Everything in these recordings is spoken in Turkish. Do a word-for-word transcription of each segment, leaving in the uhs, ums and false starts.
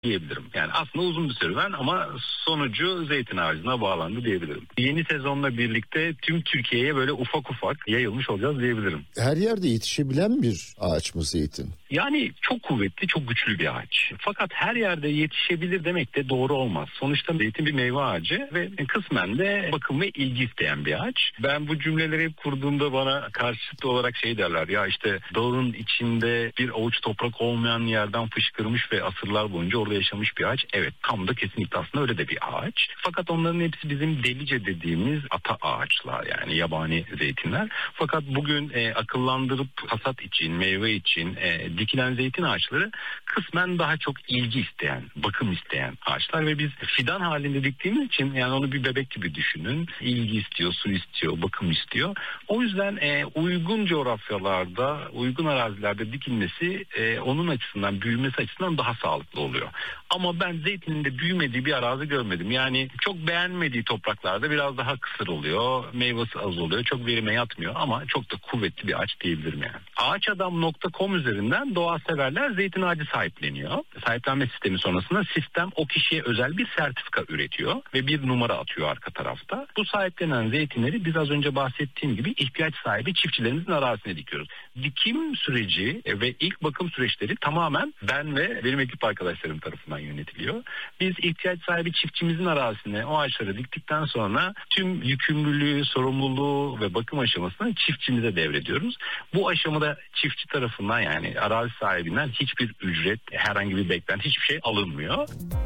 diyebilirim. Yani aslında uzun bir serüven ama sonucu zeytin ağacına bağlandı diyebilirim. Yeni sezonla birlikte tüm Türkiye'ye böyle ufak ufak yayılmış olacağız diyebilirim. Her yerde yetişebilen bir ağaç mı zeytin? Yani çok kuvvetli, çok güçlü bir ağaç. Fakat her yerde yetişebilir demek de doğru olmaz. Sonuçta zeytin bir meyve ağacı ve kısmen de bakım ve ilgi isteyen bir ağaç. Ben bu cümleleri hep kurduğumda bana karşıtı olarak şey derler. Ya işte dağın içinde bir avuç toprak olmayan yerden fışkırmış ve asırlar boyunca orada yaşamış bir ağaç. Evet, tam da kesinlikle aslında öyle de bir ağaç. Fakat onların hepsi bizim delice dediğimiz ata ağaçlar, yani yabani zeytinler. Fakat bugün e, akıllandırıp hasat için, meyve için e, dikilen zeytin ağaçları kısmen daha çok ilgi isteyen, bakım isteyen ağaçlar ve biz fidan halinde diktiğimiz için, yani onu bir bebek gibi düşünün. İlgi istiyor, su istiyor, bakım istiyor. O yüzden e, uygun coğrafyalarda, uygun arazilerde dikilmesi e, onun açısından, büyümesi açısından daha sağlıklı oluyor. Ama ben zeytinin de büyümediği bir arazi görmedim. Yani çok beğenmediği topraklarda biraz daha kısır oluyor, meyvesi az oluyor, çok verime yatmıyor ama çok da kuvvetli bir ağaç diyebilirim yani. ağaçadam nokta com üzerinden doğa severler zeytin ağacı sahipleniyor. Sahiplenme sistemi sonrasında sistem o kişiye özel bir sertifika üretiyor ve bir numara atıyor arka tarafta. Bu sahiplenen zeytinleri biz az önce bahsettiğim gibi ihtiyaç sahibi çiftçilerimizin arazisine dikiyoruz. Dikim süreci ve ilk bakım süreçleri tamamen ben ve benim ekip arkadaşlarım tarafından yönetiliyor. Biz ihtiyaç sahibi çiftçimizin arazisine o ağaçları diktikten sonra tüm yükümlülüğü, sorumluluğu ve bakım aşamasını çiftçimize devrediyoruz. Bu aşamada çiftçi tarafından, yani arazi sahibinden hiçbir ücret, herhangi bir beklenti, hiçbir şey alınmıyor.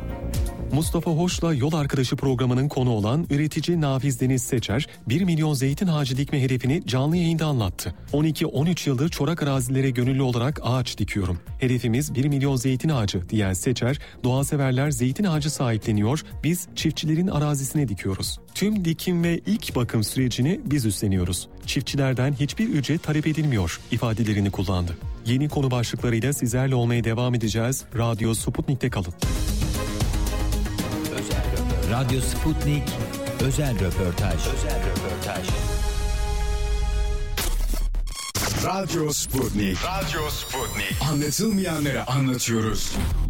Mustafa Hoş'la Yol Arkadaşı programının konu olan üretici Nafiz Deniz Seçer, bir milyon zeytin ağacı dikme hedefini canlı yayında anlattı. on iki on üç yıldır çorak arazilere gönüllü olarak ağaç dikiyorum. Hedefimiz bir milyon zeytin ağacı diyen Seçer, doğaseverler zeytin ağacı sahipleniyor, biz çiftçilerin arazisine dikiyoruz. Tüm dikim ve ilk bakım sürecini biz üstleniyoruz. Çiftçilerden hiçbir ücret talep edilmiyor ifadelerini kullandı. Yeni konu başlıklarıyla sizlerle olmaya devam edeceğiz. Radyo Sputnik'te kalın. Radyo Sputnik özel röportaj. Özel röportaj. Radyo Sputnik. Radyo Sputnik. Anlatılmayanları anlatıyoruz.